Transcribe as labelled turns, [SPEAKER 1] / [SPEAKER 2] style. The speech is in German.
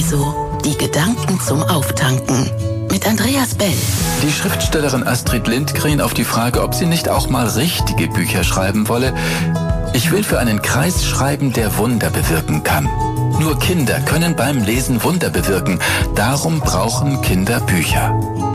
[SPEAKER 1] Also, die Gedanken zum Auftanken. Mit Andreas Bell.
[SPEAKER 2] Die Schriftstellerin Astrid Lindgren auf die Frage, ob sie nicht auch mal richtige Bücher schreiben wolle. Ich will für einen Kreis schreiben, der Wunder bewirken kann. Nur Kinder können beim Lesen Wunder bewirken. Darum brauchen Kinder Bücher.